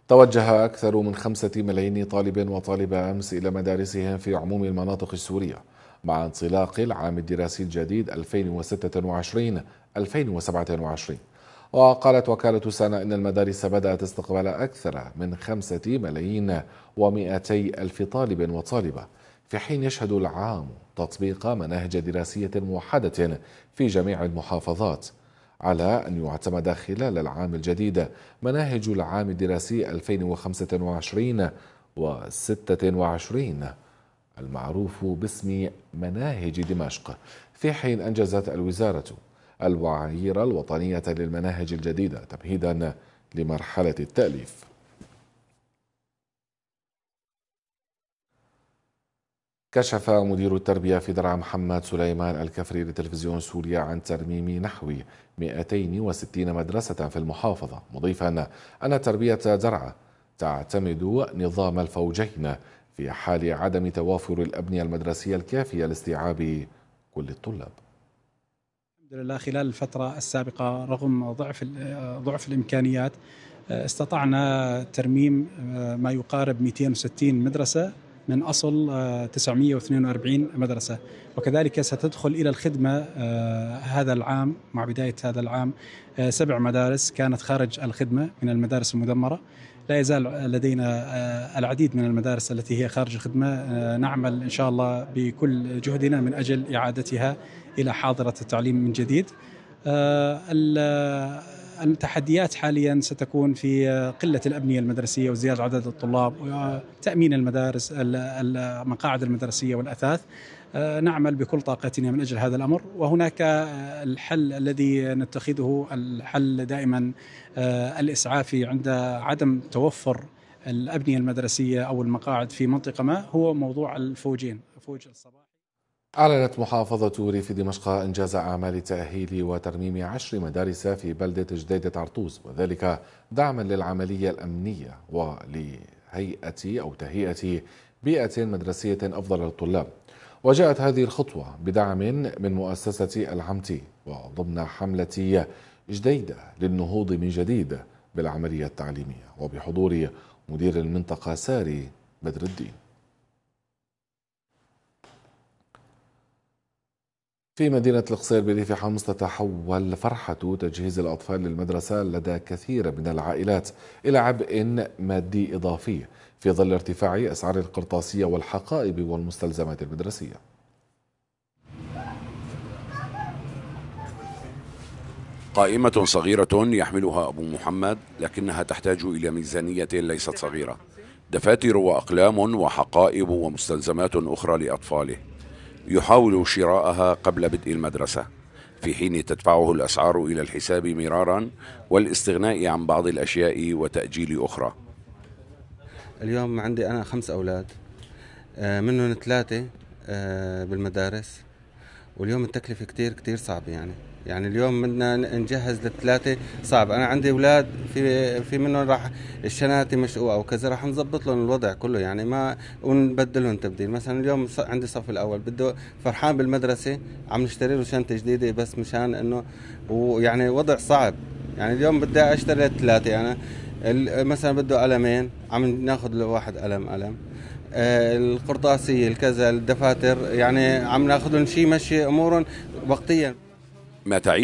توجه أكثر من 5 ملايين طالب وطالبة أمس إلى مدارسهم في عموم المناطق السورية مع انطلاق العام الدراسي الجديد 2026-2027. وقالت وكالة سانا إن المدارس بدأت استقبال أكثر من 5 ملايين و200,000 طالب وطالبة، في حين يشهد العام تطبيق مناهج دراسية موحدة في جميع المحافظات، على أن يعتمد خلال العام الجديد مناهج العام الدراسي 2025-26 المعروف باسم مناهج دمشق، في حين أنجزت الوزارة المعايير الوطنية للمناهج الجديدة تمهيدا لمرحلة التأليف. كشف مدير التربية في درعا محمد سليمان الكفري لتلفزيون سوريا عن ترميم نحو 260 مدرسة في المحافظة، مضيفا أن تربية درعا تعتمد نظام الفوجين في حال عدم توافر الأبنية المدرسية الكافية لاستيعاب كل الطلاب. الحمد لله خلال الفترة السابقة رغم ضعف الإمكانيات استطعنا ترميم ما يقارب 260 مدرسة من أصل 942 مدرسة، وكذلك ستدخل إلى الخدمة هذا العام مع بداية هذا العام 7 مدارس كانت خارج الخدمة من المدارس المدمرة. لا يزال لدينا العديد من المدارس التي هي خارج الخدمة، نعمل إن شاء الله بكل جهدنا من أجل إعادتها إلى حاضرة التعليم من جديد. التحديات حاليا ستكون في قلة الأبنية المدرسية وزيادة عدد الطلاب وتأمين المدارس المقاعد المدرسية والأثاث. نعمل بكل طاقتنا من أجل هذا الأمر، وهناك الحل الذي نتخذه الحل دائما الإسعافي عند عدم توفر الأبنية المدرسية أو المقاعد في منطقة ما، هو موضوع الفوجين، فوج الصباح. أعلنت محافظة ريف دمشق إنجاز أعمال تأهيل وترميم 10 مدارس في بلدة جديدة عرطوس، وذلك دعما للعملية الأمنية ولهيئة أو تهيئة بيئة مدرسية أفضل للطلاب. وجاءت هذه الخطوة بدعم من مؤسسة العمتي وضمن حملة جديدة للنهوض من جديد بالعملية التعليمية، وبحضور مدير المنطقة ساري بدر الدين. في مدينة القصير بريف حمص تتحول فرحة تجهيز الأطفال للمدرسة لدى كثير من العائلات إلى عبء مادي إضافي في ظل ارتفاع أسعار القرطاسية والحقائب والمستلزمات المدرسية. قائمة صغيرة يحملها أبو محمد، لكنها تحتاج إلى ميزانية ليست صغيرة، دفاتر وأقلام وحقائب ومستلزمات أخرى لأطفاله، يحاول شراءها قبل بدء المدرسة، في حين تدفعه الأسعار إلى الحساب مرارا والاستغناء عن بعض الأشياء وتأجيل أخرى. اليوم عندي أنا 5 أولاد، منهم 3 بالمدارس، واليوم التكلفة كتير صعبة. يعني اليوم بدنا نجهز ل3 صعب. أنا عندي أولاد في منهم راح الشناتي مشقوقة وكذا، راح نظبط لهم الوضع كله، ما ونبدلهم تبديل. مثلا اليوم عندي الصف الأول بده فرحان بالمدرسة، عم نشتري له شنطة جديدة بس مشان إنه ويعني وضع صعب. اليوم بدي أشتري 3، أنا مثلا بده قلمين، عم ناخذ لواحد قلم القرطاسية الكذا الدفاتر، عم ناخذ لهم شيء مشي أمورهم وقتيا. ما تعيش